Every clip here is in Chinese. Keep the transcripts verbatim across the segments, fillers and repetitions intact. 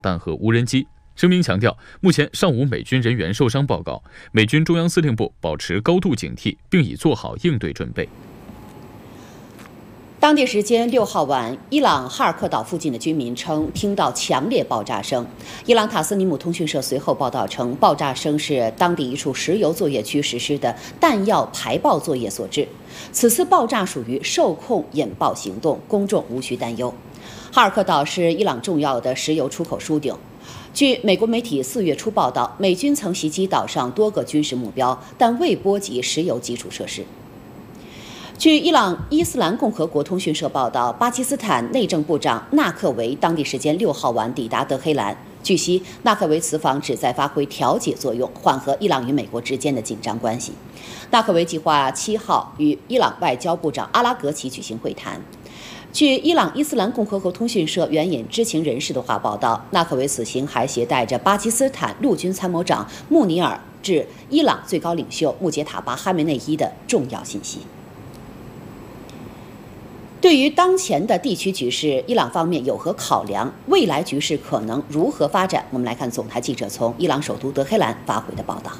弹和无人机。声明强调，目前尚无美军人员受伤报告，美军中央司令部保持高度警惕，并已做好应对准备。 当地时间六号晚，伊朗哈尔克岛附近的居民称听到强烈爆炸声。伊朗塔斯尼姆通讯社随后报道称，爆炸声是当地一处石油作业区实施的弹药排爆作业所致。此次爆炸属于受控引爆行动，公众无需担忧。哈尔克岛是伊朗重要的石油出口枢纽。据美国媒体四月初报道，美军曾袭击岛上多个军事目标，但未波及石油基础设施。据伊朗伊斯兰共和国通讯社报道，巴基斯坦内政部长纳克维当地时间六号晚抵达德黑兰。据悉，纳克维此访旨在发挥调解作用，缓和伊朗与美国之间的紧张关系。纳克维计划七号与伊朗外交部长阿拉格齐举行会谈。据伊朗伊斯兰共和国通讯社援引知情人士的话报道，纳克维此行还携带着巴基斯坦陆军参谋长穆尼尔致伊朗最高领袖穆杰塔巴哈梅内伊的重要信息。对于当前的地区局势，伊朗方面有何考量？未来局势可能如何发展？我们来看总台记者从伊朗首都德黑兰发回的报道。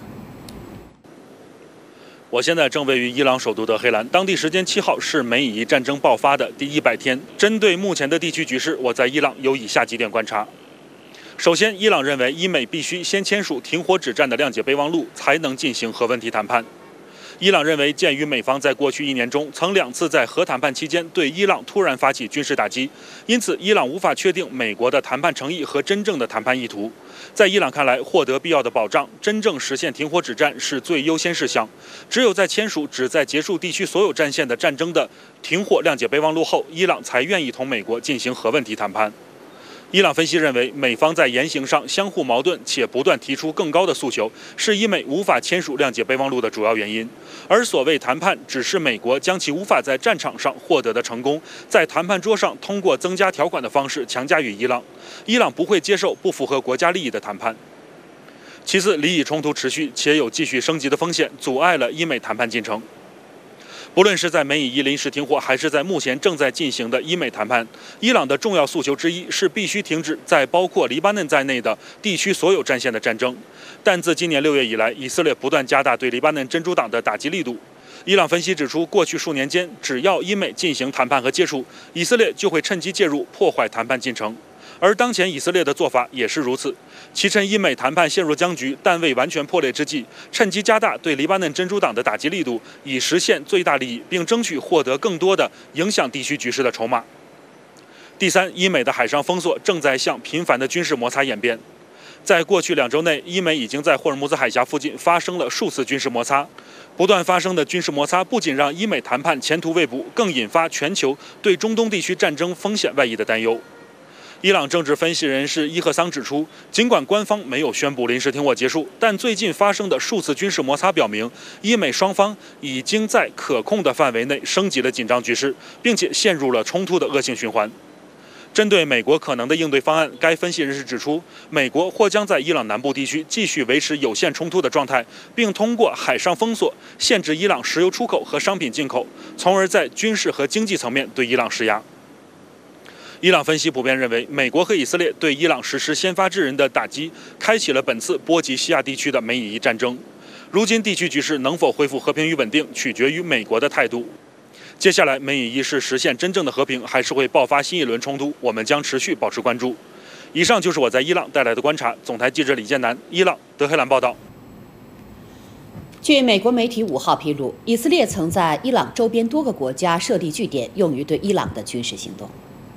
我现在正位于伊朗首都德黑兰，当地时间七号是美以伊战争爆发的第一百天。针对目前的地区局势，我在伊朗有以下几点观察。首先，伊朗认为伊美必须先签署停火止战的谅解备忘录，才能进行核问题谈判。伊朗认为，鉴于美方在过去一年中曾两次在核谈判期间对伊朗突然发起军事打击，因此伊朗无法确定美国的谈判诚意和真正的谈判意图。在伊朗看来，获得必要的保障，真正实现停火止战是最优先事项。只有在签署旨在结束地区所有战线的战争的停火谅解备忘录后，伊朗才愿意同美国进行核问题谈判。伊朗分析认为，美方在言行上相互矛盾且不断提出更高的诉求，是伊美无法签署谅解备忘录的主要原因。而所谓谈判，只是美国将其无法在战场上获得的成功，在谈判桌上通过增加条款的方式强加于伊朗。伊朗不会接受不符合国家利益的谈判。其次，黎以冲突持续且有继续升级的风险，阻碍了伊美谈判进程。不论是在美以伊临时停火，还是在目前正在进行的伊美谈判，伊朗的重要诉求之一是必须停止在包括黎巴嫩在内的地区所有战线的战争。但自今年六月以来，以色列不断加大对黎巴嫩真主党的打击力度。伊朗分析指出，过去数年间，只要伊美进行谈判和接触，以色列就会趁机介入，破坏谈判进程。而当前以色列的做法也是如此，其趁伊美谈判陷入僵局但未完全破裂之际，趁机加大对黎巴嫩真主党的打击力度，以实现最大利益，并争取获得更多的影响地区局势的筹码。第三，伊美的海上封锁正在向频繁的军事摩擦演变。在过去两周内，伊美已经在霍尔木兹海峡附近发生了数次军事摩擦。不断发生的军事摩擦不仅让伊美谈判前途未卜，更引发全球对中东地区战争风险外溢的担忧。伊朗政治分析人士伊赫桑指出，尽管官方没有宣布临时停火结束，但最近发生的数次军事摩擦表明，伊美双方已经在可控的范围内升级了紧张局势，并且陷入了冲突的恶性循环。针对美国可能的应对方案，该分析人士指出，美国或将在伊朗南部地区继续维持有限冲突的状态，并通过海上封锁限制伊朗石油出口和商品进口，从而在军事和经济层面对伊朗施压。伊朗分析普遍认为，美国和以色列对伊朗实施先发制人的打击，开启了本次波及西亚地区的美以伊战争。如今地区局势能否恢复和平与稳定，取决于美国的态度。接下来，美以伊是实现真正的和平，还是会爆发新一轮冲突？我们将持续保持关注。以上就是我在伊朗带来的观察。总台记者李建南，伊朗德黑兰报道。 据美国媒体五号披露，以色列曾在伊朗周边多个国家设立据点，用于对伊朗的军事行动。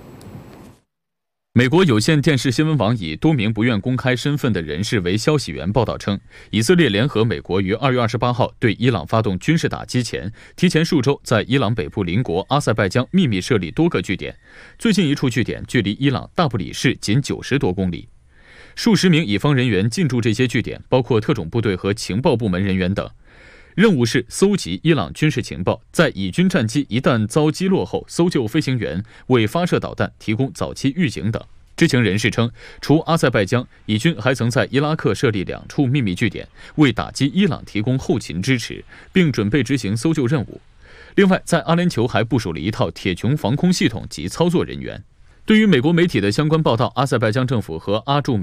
美国有线电视新闻网以多名不愿公开身份的人士为消息源报道称，以色列联合美国于二月二十八号对伊朗发动军事打击前，提前数周在伊朗北部邻国阿塞拜疆秘密设立多个据点，最近一处据点距离伊朗大不里市仅九十多公里。数十名以方人员进驻这些据点，包括特种部队和情报部门人员等。任务是搜集伊朗军事情报，在以军战机一旦遭击落后，搜救飞行员，为发射导弹提供早期预警等。知情人士称，除阿塞拜疆，以军还曾在伊拉克设立两处秘密据点，为打击伊朗提供后勤支持，并准备执行搜救任务。另外，在阿联酋还部署了一套铁穹防空系统及操作人员。 对于美国媒体的相关报道，阿塞拜疆政府和阿驻